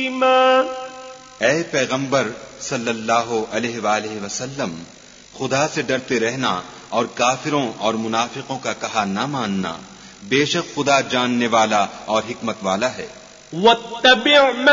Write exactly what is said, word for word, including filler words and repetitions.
ऐ पैगंबर सल्लल्लाहु अलैहि वालैहि वसल्लम, खुदा से डरते रहना और काफिरों और मुनाफिकों का कहा न मानना। बेशक खुदा जानने वाला और हिकमत वाला है।